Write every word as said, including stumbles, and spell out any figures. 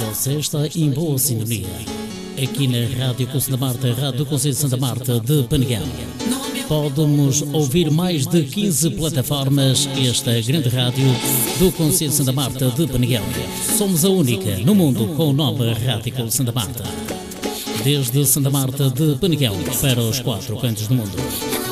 Você está em boa sintonia. Aqui na Rádio Conselho da Marta, Rádio do Conselho de Santa Marta de Penegal. Pode-nos ouvir mais de quinze plataformas. Esta é a grande rádio do Conselho de Santa Marta de Penegal. Somos a única no mundo com o nome Rádio Conselho de Santa Marta. Desde Santa Marta de Penegal para os quatro cantos do mundo.